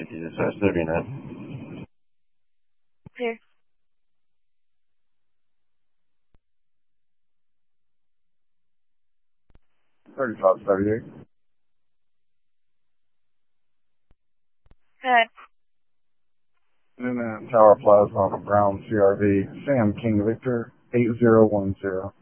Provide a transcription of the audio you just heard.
Yankee, this is Civinet. Clear. 3538. Good. And then Tower Plaza on the Brown CRV, Sam King Victor, 8010.